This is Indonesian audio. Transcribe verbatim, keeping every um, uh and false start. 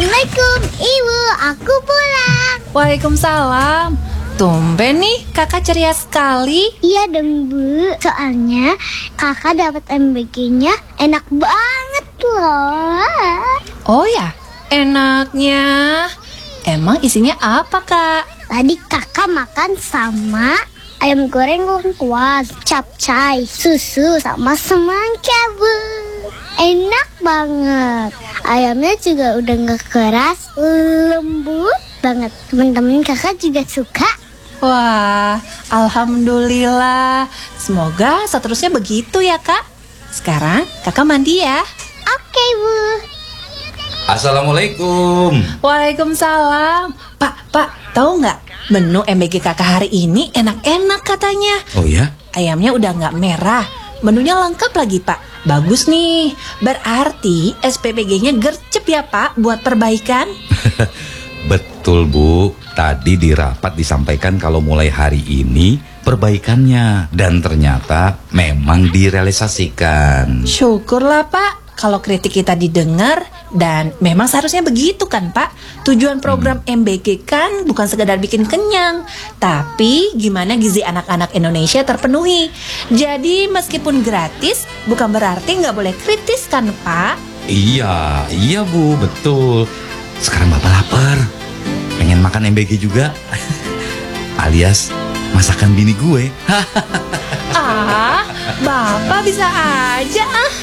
Assalamualaikum, Ibu. Aku pulang. Waalaikumsalam. Tumben nih, kakak ceria sekali. Iya dong, Bu. Soalnya kakak dapat M B G-nya enak banget loh. Oh ya, enaknya. Emang isinya apa, Kak? Tadi kakak makan sama ayam goreng lengkuas, capcay, susu, sama semangka, Bu. Enak banget. Ayamnya juga udah gak keras, lembut banget. Teman-teman kakak juga suka. Wah, alhamdulillah. Semoga seterusnya begitu ya, Kak. Sekarang kakak mandi ya. Oke, Bu. Assalamualaikum. Waalaikumsalam. Pak, Pak, tahu nggak? Menu M B G kakak hari ini enak-enak katanya. Oh ya? Ayamnya udah nggak merah. Menunya lengkap lagi, Pak. Bagus nih. Berarti S P B G-nya gercep ya, Pak, buat perbaikan. Betul, Bu. Tadi di rapat disampaikan kalau mulai hari ini perbaikannya. Dan ternyata memang direalisasikan. Syukurlah, Pak. Kalau kritik kita didengar. Dan memang seharusnya begitu kan, Pak. Tujuan program hmm. M B G kan bukan sekedar bikin kenyang, tapi gimana gizi anak-anak Indonesia terpenuhi. Jadi meskipun gratis, bukan berarti nggak boleh kritis kan, Pak? Iya, iya Bu, betul. Sekarang Bapak lapar, pengen makan M B G juga. Alias masakan bini gue. Ah, Bapak bisa aja ah.